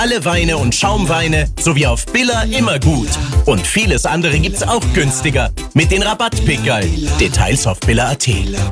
alle Weine und Schaumweine sowie auf Billa immer gut. Und vieles andere gibt's auch günstiger mit den Rabattpickerl. Details auf billa.at.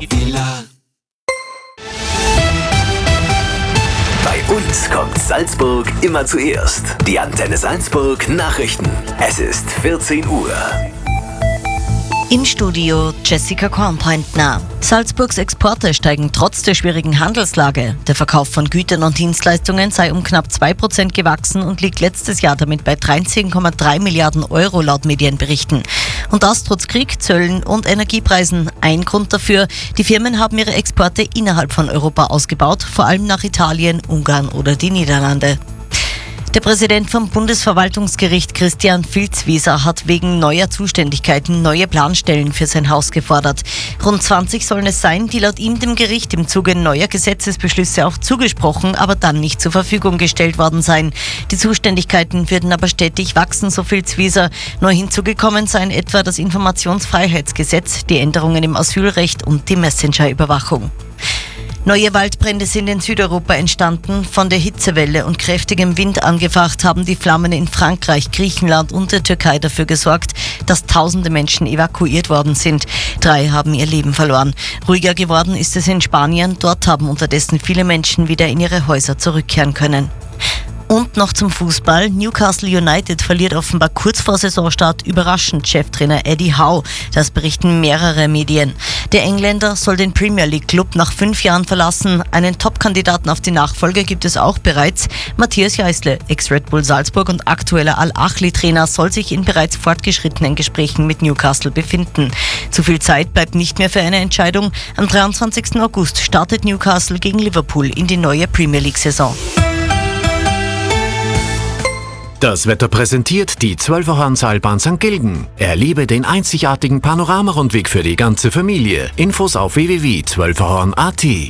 Bei uns kommt Salzburg immer zuerst. Die Antenne Salzburg Nachrichten. Es ist 14 Uhr. Im Studio Jessica Kornpointner. Salzburgs Exporte steigen trotz der schwierigen Handelslage. Der Verkauf von Gütern und Dienstleistungen sei um knapp 2% gewachsen und liegt letztes Jahr damit bei 13,3 Milliarden Euro laut Medienberichten. Und das trotz Krieg, Zöllen und Energiepreisen. Ein Grund dafür, die Firmen haben ihre Exporte innerhalb von Europa ausgebaut, vor allem nach Italien, Ungarn oder die Niederlande. Der Präsident vom Bundesverwaltungsgericht Christian Filzwieser hat wegen neuer Zuständigkeiten neue Planstellen für sein Haus gefordert. Rund 20 sollen es sein, die laut ihm dem Gericht im Zuge neuer Gesetzesbeschlüsse auch zugesprochen, aber dann nicht zur Verfügung gestellt worden seien. Die Zuständigkeiten würden aber stetig wachsen, so Filzwieser. Neu hinzugekommen seien etwa das Informationsfreiheitsgesetz, die Änderungen im Asylrecht und die Messenger-Überwachung. Neue Waldbrände sind in Südeuropa entstanden. Von der Hitzewelle und kräftigem Wind angefacht haben die Flammen in Frankreich, Griechenland und der Türkei dafür gesorgt, dass tausende Menschen evakuiert worden sind. 3 haben ihr Leben verloren. Ruhiger geworden ist es in Spanien. Dort haben unterdessen viele Menschen wieder in ihre Häuser zurückkehren können. Und noch zum Fußball. Newcastle United verliert offenbar kurz vor Saisonstart überraschend Cheftrainer Eddie Howe. Das berichten mehrere Medien. Der Engländer soll den Premier League Club nach 5 Jahren verlassen. Einen Top-Kandidaten auf die Nachfolge gibt es auch bereits. Matthias Jeißle, Ex-Red Bull Salzburg und aktueller Al-Achli-Trainer, soll sich in bereits fortgeschrittenen Gesprächen mit Newcastle befinden. Zu viel Zeit bleibt nicht mehr für eine Entscheidung. Am 23. August startet Newcastle gegen Liverpool in die neue Premier League-Saison. Das Wetter präsentiert die 12er Hornseilbahn St. Gilgen. Erlebe den einzigartigen Panoramarundweg für die ganze Familie. Infos auf www.12erhorn.at.